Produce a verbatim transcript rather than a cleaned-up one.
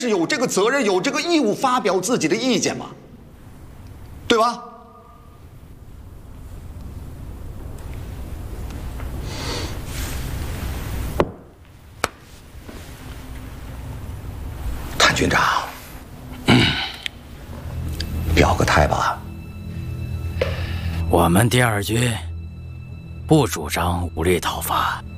是有这个责任，有这个义务发表自己的意见嘛，对吧？谭军长，嗯，表个态吧。 我们第二军不主张武力讨伐，